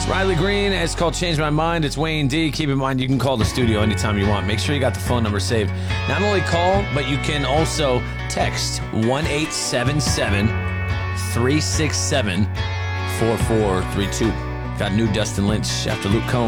Riley Green. It's called Change My Mind. It's Wayne D. Keep in mind, you can call the studio anytime you want. Make sure you got the phone number saved. Not only call, but you can also text 1-877-367-4432. Got new Dustin Lynch after Luke Combs.